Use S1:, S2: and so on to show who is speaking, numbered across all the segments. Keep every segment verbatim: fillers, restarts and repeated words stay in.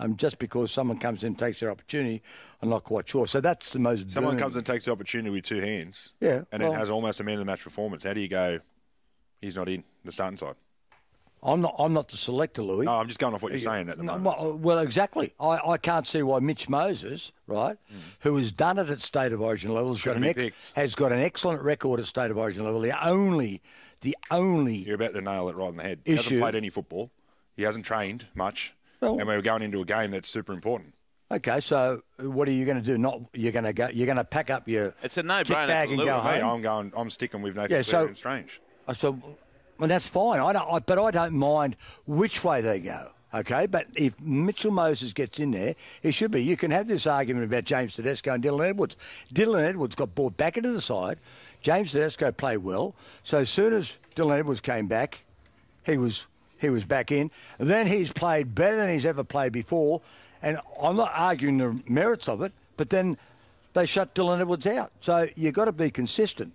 S1: Um, just because someone comes in and takes their opportunity, I'm not quite sure. So that's the most.
S2: Someone
S1: burning.
S2: comes and takes the opportunity with two hands.
S1: Yeah,
S2: and
S1: well,
S2: it has almost a man of the match performance. How do you go? He's not in the starting side.
S1: I'm not. I'm not the selector, Louis.
S2: No, I'm just going off what you're saying at the
S1: No,
S2: moment.
S1: well, well, exactly. I, I can't see why Mitch Moses, right, mm. who has done it at State of Origin level, has got, an ex- has got an excellent record at State of Origin level. The only, the only
S2: You're about to nail it right in the head.
S1: Issue.
S2: He hasn't played any football. He hasn't trained much, well, and we're going into a game that's super important.
S1: Okay, so what are you going to do? Not you're going to go. You're going to pack up your.
S3: It's a no-brainer.
S1: Kit bag and go home.
S2: Hey, I'm going. I'm sticking with Nathan
S1: yeah, so,
S2: and Strange.
S1: So. Well, that's fine. I don't, I, but I don't mind which way they go. Okay, but if Mitchell Moses gets in there, he should be. You can have this argument about James Tedesco and Dylan Edwards. Dylan Edwards got brought back into the side. James Tedesco played well. So as soon as Dylan Edwards came back, he was he was back in. And then he's played better than he's ever played before. And I'm not arguing the merits of it, but then they shut Dylan Edwards out. So you've got to be consistent.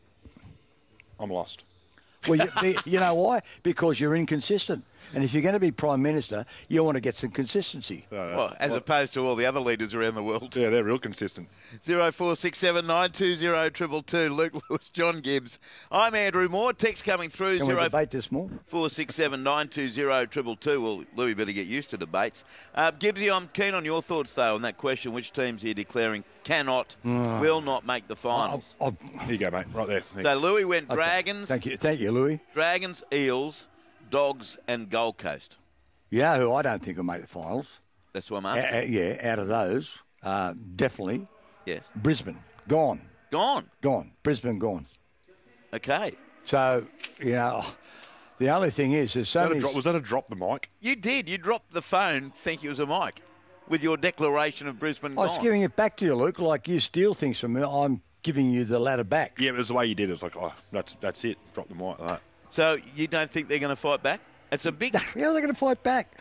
S2: I'm lost.
S1: Well, you, you know why? Because you're inconsistent. And if you're going to be Prime Minister, you want to get some consistency.
S3: Oh, well, as what? opposed to all the other leaders around the world.
S2: Yeah, they're real consistent.
S3: zero four six seven nine two zero two two. Luke Lewis, John Gibbs. I'm Andrew Moore. Text coming through.
S1: Can we debate this more?
S3: four six seven nine two zero two two. Well, Louis better get used to debates. Uh, Gibbsy, I'm keen on your thoughts, though, on that question. Which teams are you declaring cannot, oh. will not make the finals?
S2: I'll, I'll, Here you go, mate. Right there. There
S3: so Louis went
S1: okay.
S3: Dragons.
S1: Thank you. Thank you, Louis.
S3: Dragons, Eels, Dogs and Gold Coast.
S1: You know who I don't think will make the finals?
S3: That's what I'm asking.
S1: A- a- yeah, out of those, uh, definitely.
S3: Yes.
S1: Brisbane, gone.
S3: Gone?
S1: Gone. Brisbane, gone.
S3: Okay.
S1: So, you know, the only thing is there's so
S2: was
S1: many...
S2: That was that a drop the mic?
S3: You did. You dropped the phone thinking it was a mic with your declaration of Brisbane
S1: I
S3: gone.
S1: was giving it back to you, Luke, like you steal things from me. I'm giving you the ladder back.
S2: Yeah, but it was the way you did it. It was like, oh, that's that's it. Drop the mic like that.
S3: So you don't think they're going to fight back? It's a big...
S1: Yeah, they're going to fight back.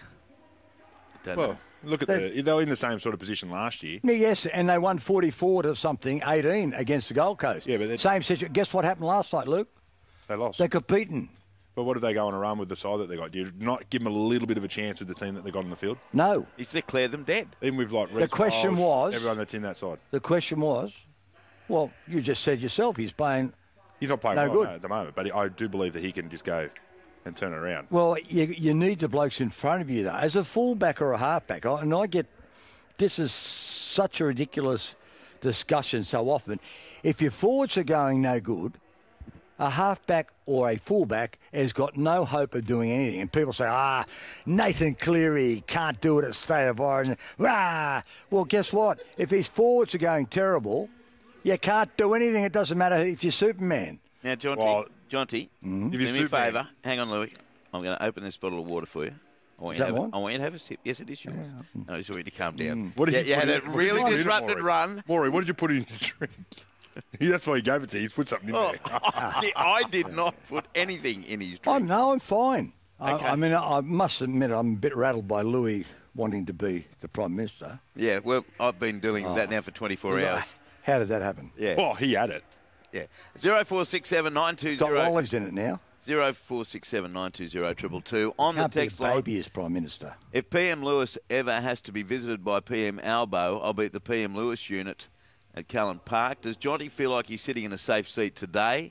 S3: Don't
S2: well,
S3: know.
S2: look at they, the... They were in the same sort of position last year.
S1: Yeah, yes, and they won forty-four to something, eighteen against the Gold Coast.
S2: Yeah, but...
S1: Same situation. Guess what happened last night, Luke?
S2: They lost.
S1: They're competing.
S2: But what did they go on a run with the side that they got? Do you not give them a little bit of a chance with the team that they got on the field?
S1: No.
S3: He's declared them dead.
S2: Even with, like,
S1: the question
S2: Styles,
S1: was...
S2: everyone that's in that side.
S1: The question was... Well, you just said yourself he's playing...
S2: He's not playing
S1: no
S2: well
S1: good.
S2: no, at the moment, but I do believe that he can just go and turn it around.
S1: Well, you, you need the blokes in front of you, though. As a fullback or a halfback, I, and I get... This is such a ridiculous discussion so often. If your forwards are going no good, a halfback or a fullback has got no hope of doing anything. And people say, ah, Nathan Cleary can't do it at State of Origin. Ah. Well, guess what? If his forwards are going terrible, you can't do anything. It doesn't matter if you're Superman.
S3: Now, Jonty,
S2: well,
S3: Jonty,
S1: mm-hmm.
S3: do me a favour. Hang on, Louis. I'm going to open this bottle of water for you. I want, you to have, a, I want you to have a sip. Yes, it is yours. Yeah. No, I just want you to calm down.
S2: Mm. What did
S3: yeah,
S2: you,
S3: you
S2: what
S3: had
S2: did
S3: a
S2: you,
S3: really disrupted
S2: it,
S3: run.
S2: Maury, what did you put in his drink? That's why he gave it to you. He's put something in
S3: oh,
S2: there.
S3: I did not put anything in his drink.
S1: Oh, no, I'm fine.
S3: Okay.
S1: I, I mean, I, I must admit I'm a bit rattled by Louis wanting to be the Prime Minister.
S3: Yeah, well, I've been dealing with oh. that now for twenty-four hours.
S1: How did that happen?
S3: Yeah.
S2: Oh, he had it.
S3: Yeah. zero four six seven nine two zero.
S1: Got lollies in it now.
S3: zero four six seven nine two zero two two. On
S1: Can't
S3: the text
S1: be a
S3: line.
S1: baby as Prime Minister.
S3: If P M Lewis ever has to be visited by P M Albo, I'll be at the P M Lewis unit at Callan Park. Does Jonty feel like he's sitting in a safe seat today?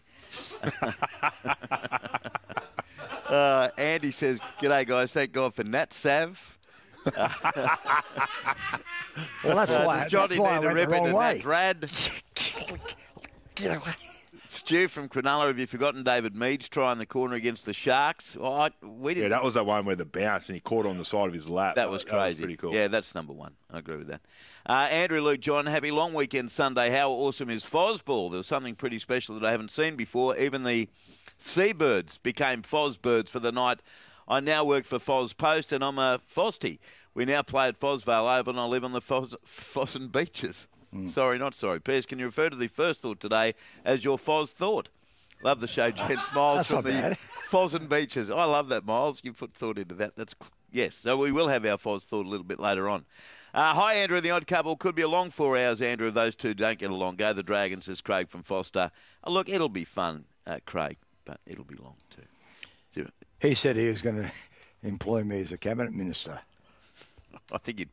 S3: uh, Andy says, "G'day guys, thank God for Nat Sav."
S1: Well, that's
S3: uh,
S1: why,
S3: Jonty
S1: that's why I
S3: need to
S1: went
S3: rip
S1: the wrong
S3: into
S1: way.
S3: Nat Rad.
S1: Get away.
S3: Stu from Cronulla, have you forgotten David Mead's try in the corner against the Sharks? Well, I, we didn't.
S2: Yeah, that was that one where the bounce and he caught on the side of his lap.
S3: That was
S2: that,
S3: crazy.
S2: That was pretty cool.
S3: Yeah, that's number one. I agree with that. Uh, Andrew, Luke, John, happy long weekend Sunday. How awesome is Fozball? There was something pretty special that I haven't seen before. Even the Seabirds became Fozbirds for the night. I now work for Foz Post and I'm a Fosty. We now play at Fosvale Oval and I live on the Fos, Fossen Beaches. Mm. Sorry, not sorry. Piers, can you refer to the first thought today as your Foz thought? Love the show, gents. Miles from the Fossen Beaches. I love that, Miles. You put thought into that. That's yes. So we will have our Foz thought a little bit later on. Uh, hi, Andrew and the Odd Couple. Could be a long four hours, Andrew, if those two don't get along. Go the Dragons, says Craig from Foster. Oh, look, it'll be fun, uh, Craig, but it'll be long too. Zero.
S1: He said he was going to employ me as a cabinet minister.
S3: I think you'd